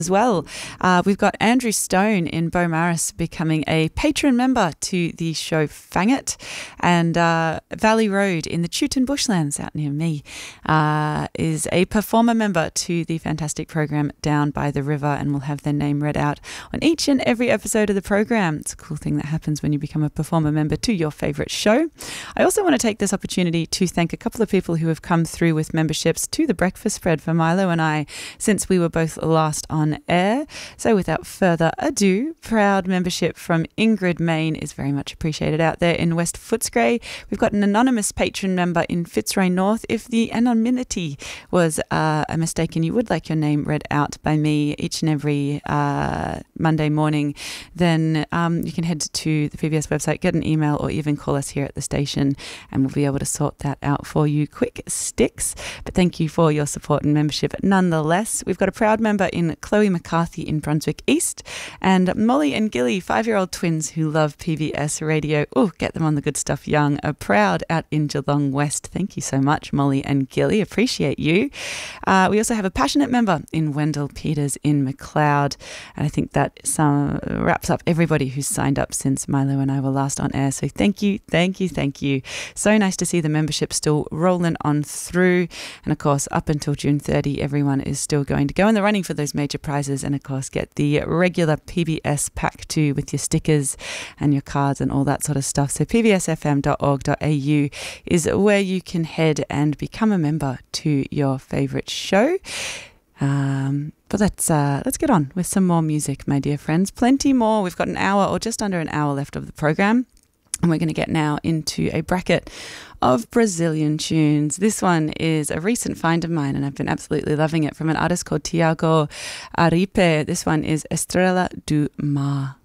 as well. We've got Andrew Stone in Beaumaris becoming a patron member to the show Fang It, and Valley Road in the Chewton Bushlands out near me is a performer member to the fantastic program Down by the River, and will have their name read out on each and every episode of the program. It's a cool thing that happens when you become a performer member to your favourite show. I also want to take this opportunity to thank a couple of people who have come through with memberships to the breakfast spread for Milo and I since we were both last on air. So without further ado, proud membership from Ingrid Main is very much appreciated out there in West Footscray. We've got an anonymous patron member in Fitzroy North. If the anonymity was a mistake and you would like your name read out by me each and every Monday morning, then you can head to the PBS website, get an email, or even call us here at the station, and we'll be able to sort that out for you quick sticks. But thank you for your support and membership nonetheless. We've got a proud member in Chloe McCarthy in Brunswick East, and Molly and Gilly, 5-year-old twins who love PBS radio. Oh, get them on the good stuff young, are proud out in Geelong West. Thank you so much, Molly and Gilly. Appreciate you. We also have a passionate member in Wendell Peters in McLeod, and I think that wraps up everybody who's signed up since Milo and I were last on air. So thank you, thank you, thank you. So nice to see the membership still rolling on through. And of course, up until June 30, everyone is still going to go in the running for those major prizes, and of course get the regular PBS pack too, with your stickers and your cards and all that sort of stuff. So pbsfm.org.au is where you can head and become a member to your favourite show. But let's get on with some more music, my dear friends. Plenty more. We've got an hour or just under an hour left of the program, and we're going to get now into a bracket of Brazilian tunes. This one is a recent find of mine, and I've been absolutely loving it, from an artist called Tiago Aripe. This one is Estrela do Mar.